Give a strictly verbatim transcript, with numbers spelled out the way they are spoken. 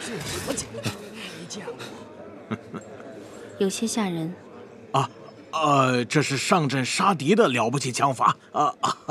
是什么情况？没见过。 有些吓人。 啊，呃，这是上阵杀敌的了不起枪法啊！啊